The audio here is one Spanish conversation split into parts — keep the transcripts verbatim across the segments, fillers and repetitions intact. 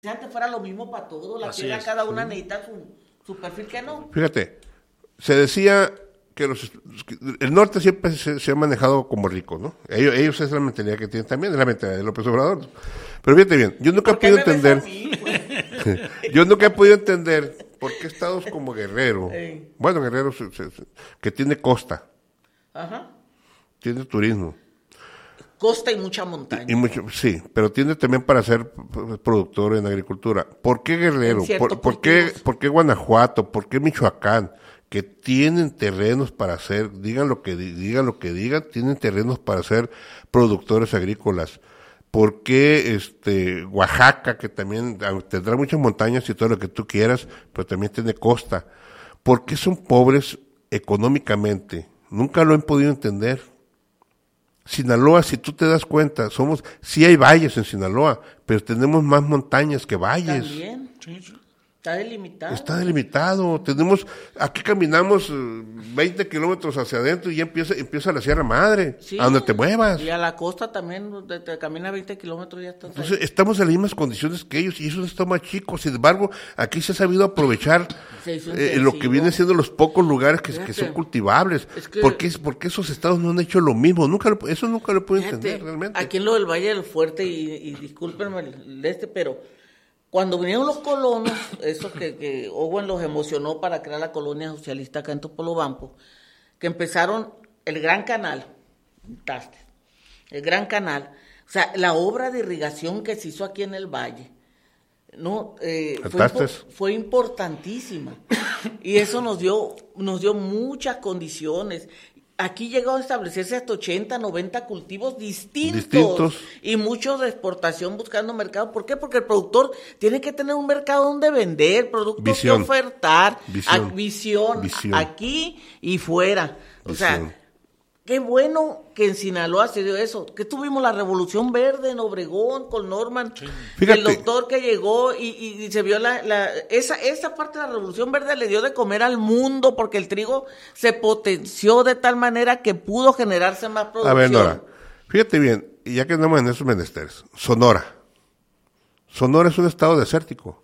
Si antes fuera lo mismo para todos, la Así tierra es. cada una necesita su, su perfil, que no. Fíjate, se decía que los, el norte siempre se, se ha manejado como rico, ¿no? Ellos, ellos es la mentalidad que tienen también, es la mentalidad de López Obrador. Pero fíjate bien, yo nunca he ¿Por qué podido me ves a entender, mí, pues? yo nunca he podido entender por qué estados como Guerrero, Ey. bueno, Guerrero se- se- se- que tiene costa, Ajá. tiene turismo, Costa y mucha montaña. y mucho, sí, pero tiene también para ser p- productor en agricultura. ¿Por qué Guerrero? En ciertos ¿Por, por qué, cultivos. por qué Guanajuato? ¿Por qué Michoacán? Que tienen terrenos para ser, digan lo que di- digan lo que digan, tienen terrenos para ser productores agrícolas. ¿Por qué este Oaxaca, que también ah, tendrá muchas montañas y todo lo que tú quieras, pero también tiene costa? ¿Por qué son pobres económicamente? Nunca lo han podido entender. Sinaloa, si tú te das cuenta, somos, sí hay valles en Sinaloa, pero tenemos más montañas que valles. También. Sí, sí. Está delimitado. Está delimitado. Tenemos, aquí caminamos eh, veinte kilómetros hacia adentro y ya empieza, empieza la Sierra Madre, Sí. a donde te muevas. Y a la costa también, te, te camina veinte kilómetros y ya estás Entonces, ahí. estamos en las mismas condiciones que ellos y eso está más chico. Sin embargo, aquí se ha sabido aprovechar Se hizo eh, lo que intensivo. vienen siendo los pocos lugares que, que Fíjate. son cultivables. Es que- ¿Por, qué, por qué esos estados no han hecho lo mismo? Nunca lo- eso nunca lo puedo Fíjate, entender realmente. aquí en lo del Valle del Fuerte, y, y discúlpenme el este, pero cuando vinieron los colonos, eso que, que Owen los emocionó para crear la colonia socialista acá en Topolobampo, que empezaron el Gran Canal, taste, el Gran Canal, o sea, la obra de irrigación que se hizo aquí en el Valle, no, eh, fue, ¿Taste? impo- fue importantísima, y eso nos dio, nos dio muchas condiciones. Aquí llegó a establecerse hasta ochenta, noventa cultivos distintos, Distintos. y muchos de exportación buscando mercado. ¿Por qué? Porque el productor tiene que tener un mercado donde vender, productos Visión. que ofertar, Visión. a- visión, Visión. aquí y fuera. O sea, Visión. qué bueno que en Sinaloa se dio eso, que tuvimos la Revolución Verde en Obregón con Norman, Fíjate. el doctor que llegó y, y- y se vio la, la esa esa parte de la Revolución Verde le dio de comer al mundo porque el trigo se potenció de tal manera que pudo generarse más producción. A ver, Nora, fíjate bien, y ya que andamos en esos menesteres, Sonora. Sonora es un estado desértico,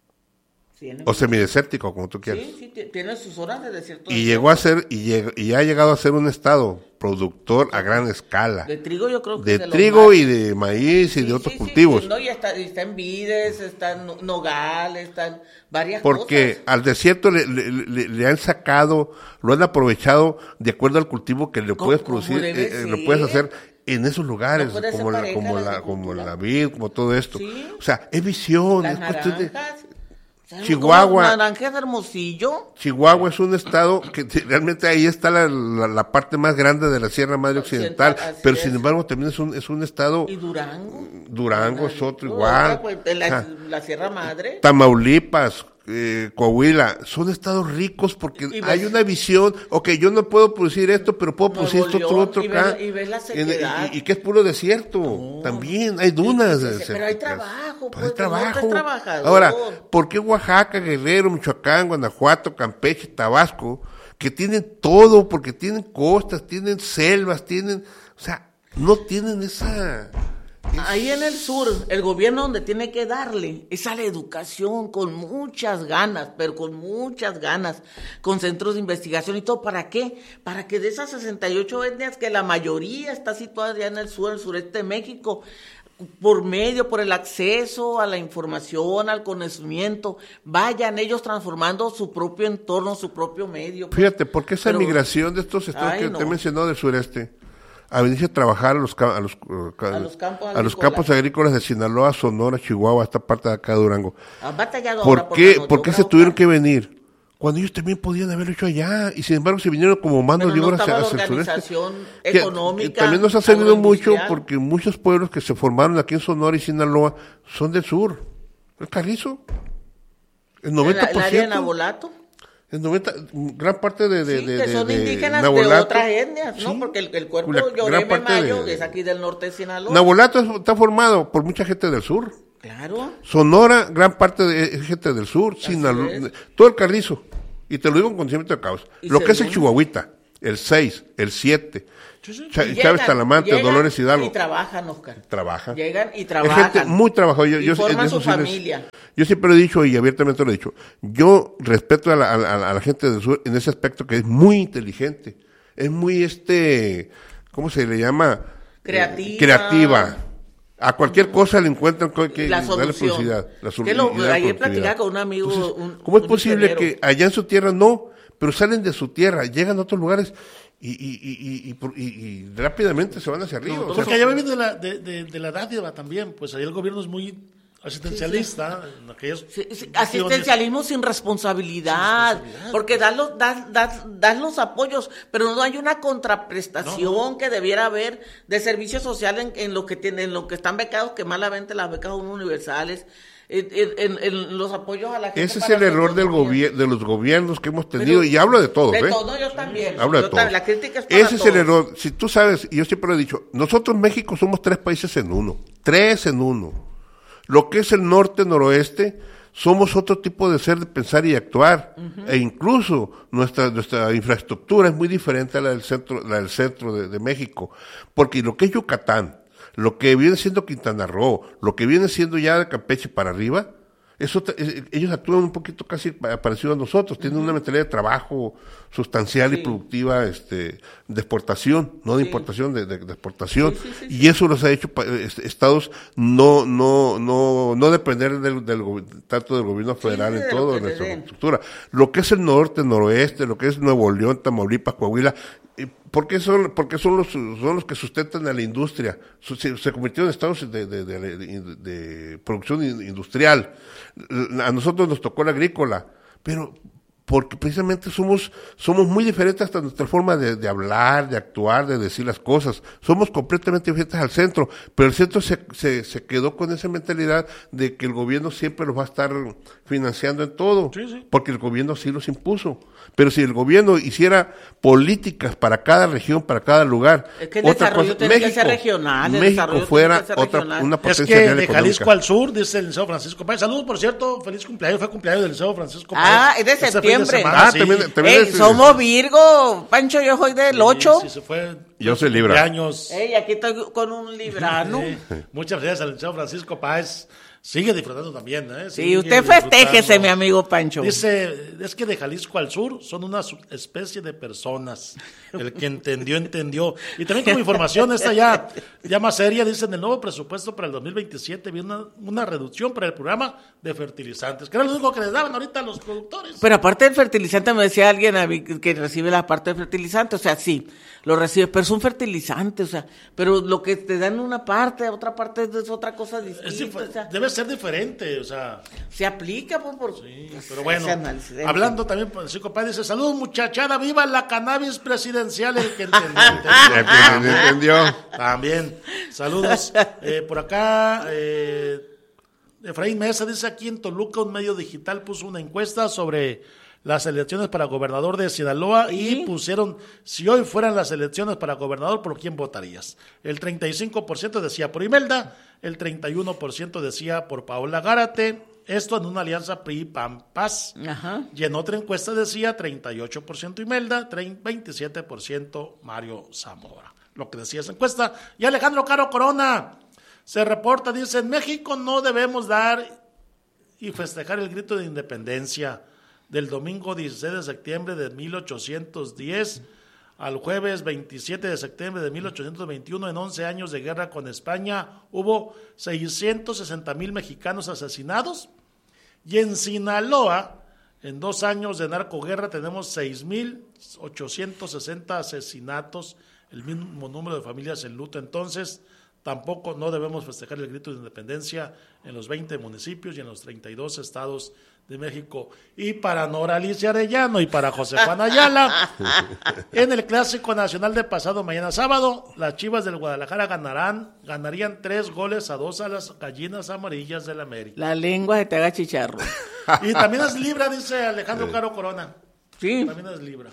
Tiene- o semidesértico, como tú quieras. Sí, sí, ti- tiene sus horas de desierto. Y llegó a ser, y, lleg- y ha llegado a ser un estado productor a gran escala. De trigo yo creo que De los trigo más- y de maíz y Sí, de otros sí, sí, cultivos. sí, no, y está, y está en vides, está en no- nogal, están varias Porque cosas. al desierto le, le- le- le han sacado, lo han aprovechado de acuerdo al cultivo que le Como- puedes como producir, debe eh, eh, lo ser. puedes hacer en esos lugares, No puede ser como, la, pareja como, la la, como agricultura. la vid, como todo esto. Sí. O sea, es visión, Las es cuestión de... naranjas. ¿sabes Chihuahua. cómo? Naranjas de Hermosillo. Chihuahua es un estado que te- realmente ahí está la, la, la parte más grande de la Sierra Madre Occidental, Occidental, así pero es. sin embargo también es un, es un estado, Y Durango. Durango es otro No, igual, pues, en la, o sea, la Sierra Madre. Tamaulipas, eh, Coahuila, son estados ricos porque Y ves- hay una visión, ok, yo no puedo producir esto, pero puedo Nuevo producir esto otro, León, otro y acá. ves- y ves la En- sequedad. y, y que es puro desierto, también hay dunas. Sí, sí, sí, pero hay desérticas. trabajo, Pero hay pues, el norte es trabajo. trabajador. Ahora, ¿por qué Oaxaca, Guerrero, Michoacán, Guanajuato, Campeche, Tabasco, que tienen todo, porque tienen costas, tienen selvas, tienen, o sea, no tienen esa... Ahí en el sur, el gobierno donde tiene que darle es a la educación con muchas ganas, pero con muchas ganas, con centros de investigación y todo. ¿Para qué? Para que de esas sesenta y ocho etnias, que la mayoría está situada ya en el sur, el sureste de México, por medio, por el acceso a la información, al conocimiento, vayan ellos transformando su propio entorno, su propio medio. pues. Fíjate, ¿por qué esa Pero- migración de estos estados Ay, que no. te he mencionado del sureste? A venirse a trabajar a los, ca- a los, uh, ca- A los campos a los agrícolas. campos agrícolas de Sinaloa, Sonora, Chihuahua, esta parte de acá de Durango. Han batallado ahora ¿Por qué, la ¿por qué obra se tuvieron local. que venir? Cuando ellos también podían haberlo hecho allá, y sin embargo se vinieron como mando Pero de no obra hacia, estaba la hacia el sureste. organización Que- económica, que también nos ha servido mucho agroindustrial. porque muchos pueblos que se formaron aquí en Sonora y Sinaloa son del sur. El Carrizo, el noventa El, por el área de ciento. Nabolato. El noventa, gran parte de, de, Sí, de, que de- son de indígenas de Nabolato, otras etnias, ¿no? sí. Porque el, el cuerpo La gran Lloreme parte Mayo de- es aquí del norte de Sinaloa. Nabolato es- está formado por mucha gente del sur. Claro. Sonora, gran parte de es gente del sur. Sinaloa, es. todo el Carrizo. Y te lo digo con conocimiento de causa. Y Lo que es el según- Chihuahuita, el seis, el siete. Sí, sí. Ch- Y Chávez llegan, Talamante, llegan Dolores Hidalgo. Y trabajan, Oscar. Trabajan. Llegan y Es trabajan. gente muy trabajadora. Yo, Y yo- forman en eso su sí les- familia. yo siempre he dicho y abiertamente lo he dicho. Yo respeto a la, a la- a la gente del sur en ese aspecto que es muy inteligente. Es muy, este, ¿cómo se le llama? Creativa. Eh, creativa. A cualquier cosa le encuentran co- que La darle solución. publicidad. La sol- Que lo- y darle ayer productividad. platicaba con un amigo, Entonces, un- ¿cómo es un posible ingeniero. que allá en su tierra no, pero salen de su tierra, llegan a otros lugares y, y, y, y, y por- y- y rápidamente se van hacia arriba? O sea, Porque allá viene de la, de, de, de la dádiva también, pues ahí el gobierno es muy asistencialista. En aquellos, Sí, sí, asistencialismo sin responsabilidad, Sin responsabilidad, porque das los, das, das, das los apoyos, pero no hay una contraprestación No, no. que debiera haber de servicio social en, en lo que tienen, en lo que están becados, que malamente las becas son universales, en, en, en- en los apoyos a la gente. ese es para el error su del economía. gobier- de los gobiernos que hemos tenido, Pero- y hablo de todos, De ¿eh? todo, yo también. Hablo de Yo todos. también, la crítica es para Ese es el todos. error. Si tú sabes, y yo siempre lo he dicho, nosotros México somos tres países en uno, tres en uno. Lo que es el norte, noroeste, somos otro tipo de ser de pensar y actuar. E incluso nuestra nuestra infraestructura es muy diferente a la del centro, la del centro de, de México. Porque lo que es Yucatán, lo que viene siendo Quintana Roo, lo que viene siendo ya de Campeche para arriba, eso, te- es- ellos actúan un poquito casi pa- parecido a nosotros, tienen una mentalidad de trabajo sustancial Sí. y productiva, este, de exportación, no de Sí. importación, de, de- de exportación, Sí, sí, sí, y eso los ha hecho pa- est- estados no, no, no, no depender del, del go- tanto del gobierno federal sí, en de lo todo, que en le nuestra den. estructura. Lo que es el norte, noroeste, lo que es Nuevo León, Tamaulipas, Coahuila, eh, ¿por qué son, porque son los, son los que sustentan a la industria? Su- Se, se convirtieron en estados de, de, de, de- de producción in- industrial. A nosotros nos tocó la agrícola, pero porque precisamente somos somos muy diferentes hasta nuestra forma de, de hablar, de actuar, de decir las cosas. Somos completamente diferentes al centro, pero el centro se, se, se quedó con esa mentalidad de que el gobierno siempre los va a estar financiando en todo, Sí, sí. porque el gobierno sí los impuso. Pero si el gobierno hiciera políticas para cada región, para cada lugar, Es que el desarrollo tiene que ser regional, el México desarrollo tiene fuera que ser otra regional. una Es potencia que real de económica. Jalisco al sur, dice el Liceo Francisco Páez. Saludos, por cierto, feliz cumpleaños. Fue cumpleaños del Liceo Francisco Páez. Ah, es de Este fin septiembre. semana, Ah, sí. también- también- Ey, es- somos Virgo, Pancho, yo soy del Sí, ocho. sí, se fue. Yo soy Libra. Cumpleaños. Ey, aquí estoy con un librano. Sí. Muchas gracias al Liceo Francisco Páez. Sigue disfrutando también, ¿eh? Sí, Sigue usted festéjese, disfrutando. mi amigo Pancho. Dice, es que de Jalisco al sur son una especie de personas. El que entendió, entendió. Y también como información, esta ya, ya más seria, dice, en el nuevo presupuesto para el dos mil veintisiete viene una, una reducción para el programa de fertilizantes, que era lo único que les daban ahorita a los productores. Pero aparte del fertilizante, me decía alguien a mí que recibe la parte del fertilizante, o sea, sí, lo recibe, pero es un fertilizante, o sea, pero lo que te dan una parte, otra parte es otra cosa Es distinta, dif- o sea, debe ser diferente, o sea... se aplica pues, por... Sí, pues, pero bueno, ese análisis. hablando también por el psicopata, dice, saludos muchachada, viva la cannabis presidencial, el que entendió, El que entendió. entendió. También, saludos. Eh, por acá, eh, Efraín Mesa dice, aquí en Toluca un medio digital puso una encuesta sobre las elecciones para gobernador de Sinaloa y ¿Y? pusieron, si hoy fueran las elecciones para gobernador, ¿por quién votarías? El treinta y cinco por ciento decía por Imelda, el treinta y uno por ciento decía por Paola Gárate, esto en una alianza P R I-P A-N-P-A-S. Ajá. Y en otra encuesta decía treinta y ocho por ciento Imelda, veintisiete por ciento Mario Zamora. Lo que decía esa encuesta. Y Alejandro Caro Corona se reporta, dice, en México no debemos dar y festejar el grito de independencia del domingo dieciséis de septiembre de mil ochocientos diez al jueves veintisiete de septiembre de mil ochocientos veintiuno. En once años de guerra con España hubo seiscientos sesenta mil mexicanos asesinados, y en Sinaloa en dos años de narcoguerra tenemos seis mil ochocientos sesenta asesinatos, el mismo número de familias en luto. Entonces tampoco no debemos festejar el grito de independencia en los veinte municipios y en los treinta y dos estados de México. Y para Nora Alicia Arellano y para José Juan Ayala, en el Clásico Nacional de pasado mañana sábado, las Chivas del Guadalajara ganarán, ganarían tres goles a dos a las Gallinas Amarillas del América. La lengua se te haga chicharro. Y también es Libra, dice Alejandro Caro Corona. Sí, También es Libra.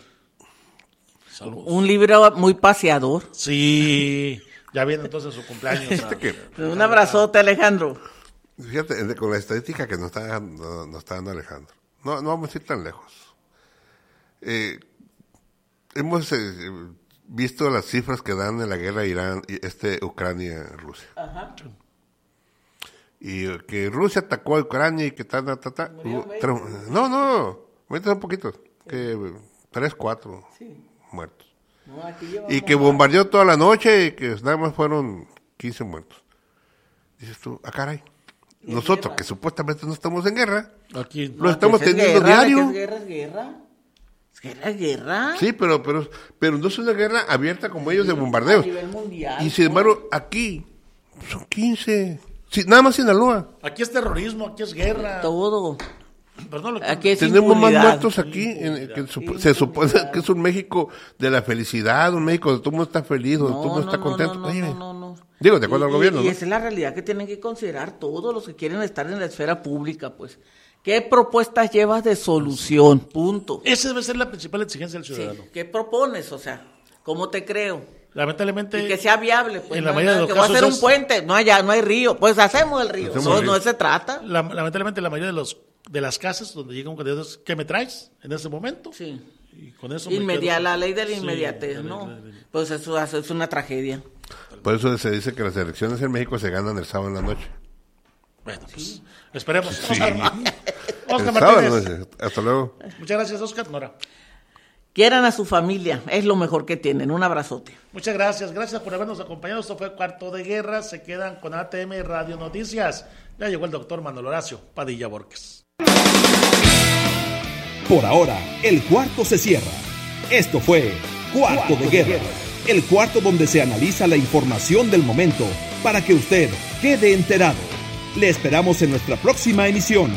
Saludos. un libro muy paseador. Sí, ya viene entonces su cumpleaños. Este que- Un abrazote, Alejandro. Fíjate, de- con la estadística que nos está, dando- nos está dando Alejandro, no, no vamos a ir tan lejos. Eh, hemos eh, visto las cifras que dan en la guerra Irán, este Ucrania-Rusia. Ajá. Y que Rusia atacó a Ucrania y que ta, ta, ta, ta. No, no, ahorita son poquitos, que tres, cuatro sí. muertos. No, y que bombardeó toda la noche y que nada más fueron quince muertos. Dices tú, ah, caray. Nosotros, que supuestamente no estamos en guerra, aquí lo no, estamos teniendo guerra, diario. ¿Es guerra, es guerra? ¿Es guerra, es guerra? Sí, pero, pero, pero no es una guerra abierta como ellos de bombardeos. A nivel mundial. Y sin embargo, aquí son quince. Sí, nada más Sinaloa. Aquí es terrorismo, aquí es guerra. Todo. Perdón, aquí es tenemos más muertos aquí, en, que se supone que es un México de la felicidad, un México donde todo el mundo está feliz, donde no, todo el mundo no, está no, contento. No, no, Oye, no, no, no. Digo, de acuerdo al gobierno, y, ¿no? Y esa es la realidad que tienen que considerar todos los que quieren estar en la esfera pública, pues. ¿Qué propuestas llevas de solución? Punto. Esa debe ser la principal exigencia del ciudadano. Sí. ¿Qué propones? O sea, ¿cómo te creo? Lamentablemente. Y que sea viable, pues. En la no, mayoría no, de los que casos voy a hacer es, un puente, no hay, no hay río, pues hacemos el río. No, no se trata. La, lamentablemente, la mayoría de los de las casas donde llega un candidato es, ¿qué me traes en ese momento? Sí. Y con eso Inmedia, quedo... la ley de la inmediatez, sí, ¿no? La ley, la ley. Pues eso es una tragedia. Por eso se dice que las elecciones en México se ganan el sábado en la noche. Bueno, pues sí. Esperemos. Sí. Oscar, Oscar Martínez. Sábado, hasta luego. Muchas gracias, Oscar. Nora. Quieran a su familia, es lo mejor que tienen. Un abrazote. Muchas gracias, gracias por habernos acompañado. Esto fue Cuarto de Guerra. Se quedan con A T M Radio Noticias. Ya llegó el doctor Manuel Horacio Padilla Borges. Por ahora, el cuarto se cierra. Esto fue Cuarto, cuarto de, guerra, de Guerra, el cuarto donde se analiza la información del momento para que usted quede enterado. Le esperamos en nuestra próxima emisión.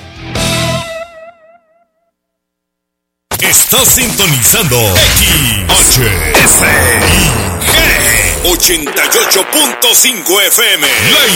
Estás sintonizando X H S I G ochenta y ocho punto cinco F M. La